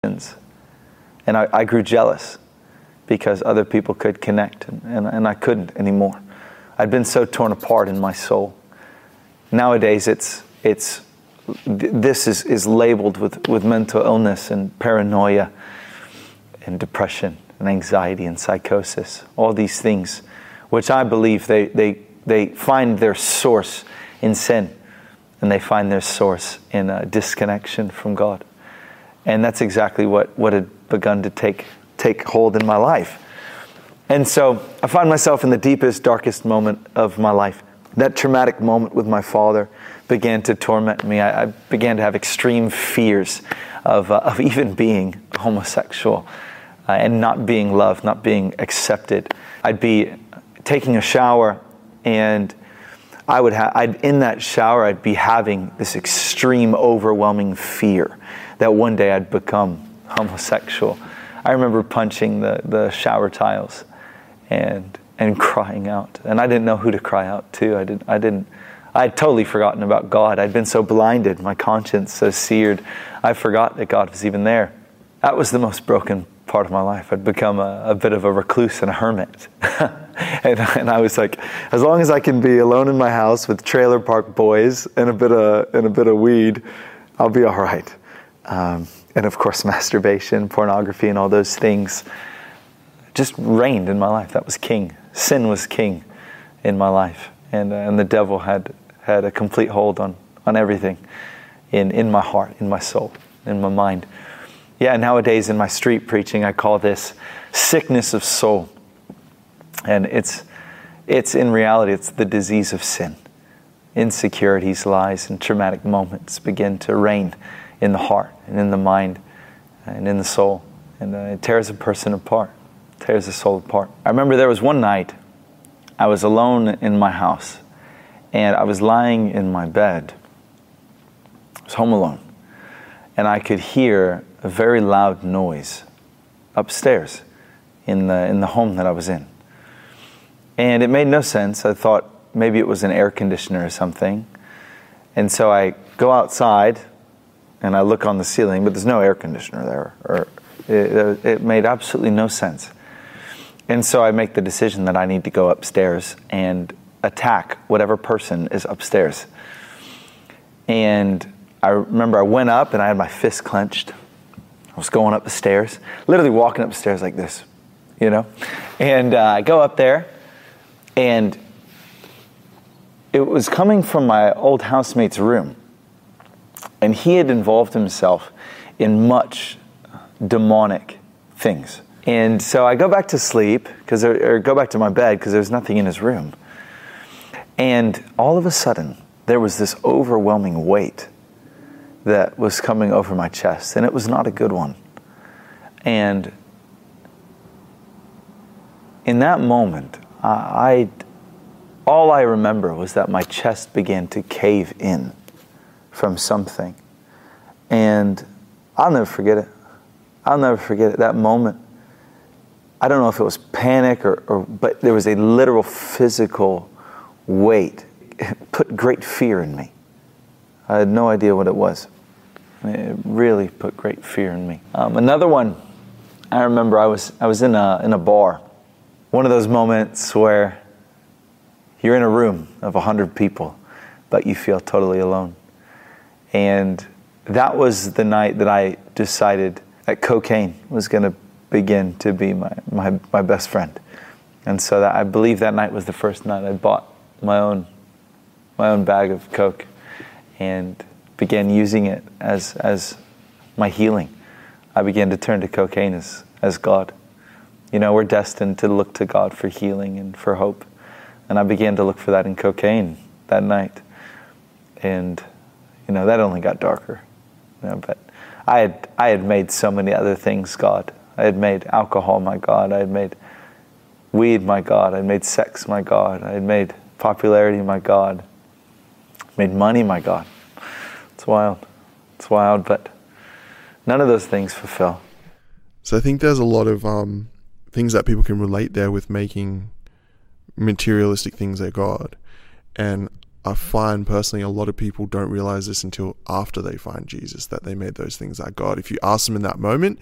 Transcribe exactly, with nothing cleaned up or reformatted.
And I, I grew jealous because other people could connect, and, and, and I couldn't anymore. I'd been so torn apart in my soul. Nowadays, it's it's this is, is labeled with, with mental illness and paranoia and depression and anxiety and psychosis. All these things, which I believe they they they find their source in sin, and they find their source in a disconnection from God. And that's exactly what, what had begun to take take hold in my life. And so I find myself in the deepest, darkest moment of my life. That traumatic moment with my father began to torment me. I, I began to have extreme fears of, uh, of even being homosexual uh, and not being loved, not being accepted. I'd be taking a shower, and I would have, I'd, in that shower, I'd be having this extreme, overwhelming fear that one day I'd become homosexual. I remember punching the, the shower tiles and and crying out. And I didn't know who to cry out to. I didn't I didn't I had totally forgotten about God. I'd been so blinded, my conscience so seared, I forgot that God was even there. That was the most broken part of my life. I'd become a, a bit of a recluse and a hermit. and, and I was like, as long as I can be alone in my house with trailer park boys and a bit of and a bit of weed, I'll be all right. Um, and of course, masturbation, pornography, and all those things just reigned in my life. That was king. Sin was king in my life, and uh, and the devil had had a complete hold on on everything in in my heart, in my soul, in my mind. Yeah, nowadays in my street preaching, I call this sickness of soul, and it's it's in reality it's the disease of sin. Insecurities, lies, and traumatic moments begin to reign in the heart and in the mind and in the soul, and uh, it tears a person apart, tears the soul apart. I remember there was one night I was alone in my house, and I was lying in my bed. I was home alone, and I could hear a very loud noise upstairs in the in the home that I was in, and it made no sense. I thought maybe it was an air conditioner or something, and so I go outside and I look on the ceiling, but there's no air conditioner there, or it, it made absolutely no sense. And so I make the decision that I need to go upstairs and attack whatever person is upstairs. And I remember I went up and I had my fist clenched. I was going up the stairs, literally walking up the stairs like this, you know? And uh, I go up there, and it was coming from my old housemate's room. And he had involved himself in much demonic things. And so I go back to sleep, because or go back to my bed, because there was nothing in his room. And all of a sudden, there was this overwhelming weight that was coming over my chest, and it was not a good one. And in that moment, I, I all I remember was that my chest began to cave in from something. And I'll never forget it. I'll never forget it, that moment. I don't know if it was panic or, or but there was a literal physical weight. It put great fear in me. I had no idea what it was. It really put great fear in me. Um, another one, I remember I was I was in a in a bar. One of those moments where you're in a room of a hundred people, but you feel totally alone. And that was the night that I decided that cocaine was going to begin to be my, my, my best friend. And so that, I believe that night was the first night I bought my own my own bag of coke and began using it as as my healing. I began to turn to cocaine as, as God. You know, we're destined to look to God for healing and for hope. And I began to look for that in cocaine that night. And you know, that only got darker. You know, but I had I had made so many other things God. I had made alcohol my God. I had made weed my God. I had made sex my God. I had made popularity my God. I made money my God. It's wild. It's wild, but none of those things fulfill. So I think there's a lot of um, things that people can relate there with making materialistic things their God. And I find personally a lot of people don't realize this until after they find Jesus, that they made those things our God. If you ask them in that moment,